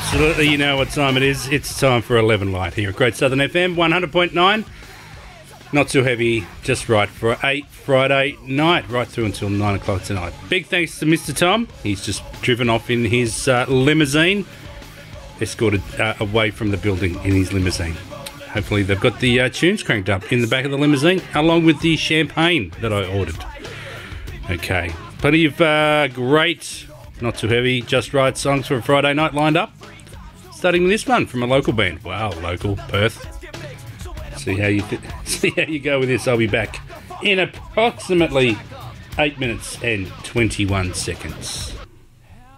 Absolutely, you know what time it is. It's time for 11 Light here at Great Southern FM 100.9. Not too heavy, just right for 8 Friday night, right through until 9 o'clock tonight. Big thanks to Mr. Tom. He's just driven off in his limousine, escorted away from the building in his limousine. Hopefully they've got the tunes cranked up in the back of the limousine, along with the champagne that I ordered. Okay, plenty of great, not too heavy, just right songs for a Friday night lined up. Starting with this one from a local band. Wow, local, Perth. See how you go with this. I'll be back in approximately 8 minutes and 21 seconds.